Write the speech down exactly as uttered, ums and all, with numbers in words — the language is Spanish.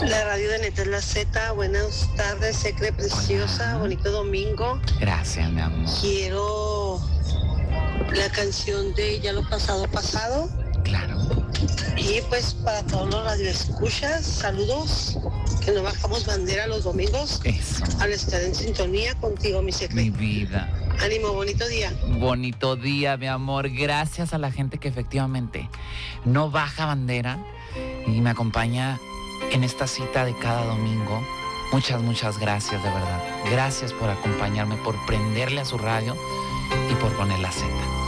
La radio de Neta es la Z. Buenas tardes, Secre preciosa. Hola. Bonito domingo. Gracias, mi amor. Quiero la canción de Ya lo pasado, pasado. Claro. Y pues para todos los radioescuchas, saludos. Que no bajamos bandera los domingos. Eso. Al estar en sintonía contigo, mi Secre. Mi vida. Ánimo, bonito día. Bonito día, mi amor. Gracias a la gente que efectivamente no baja bandera y me acompaña en esta cita de cada domingo. Muchas, muchas gracias, de verdad. Gracias por acompañarme, por prenderle a su radio y por poner la Z.